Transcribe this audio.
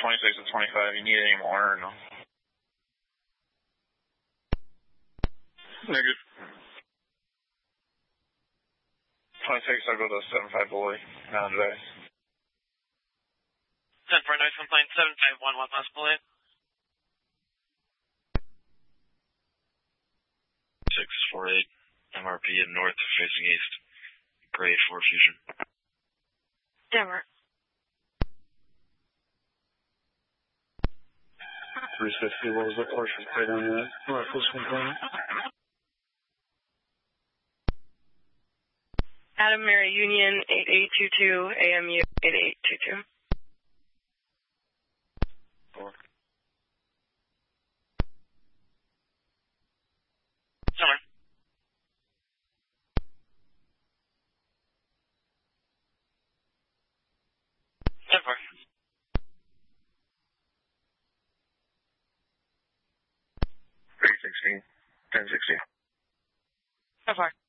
26 and 25. You need any more or no? Negative. 26, I'll go to 75 bully. Now today. 10-4, noise complaint, 751, one last bully. 648, MRP in north, facing east. Grade 4 fusion. Denver. 360, what was the partial plate on that? Rifles component. Adam Mary Union 8822, AMU 8822. Summer. Denver. 316, 1060. So far.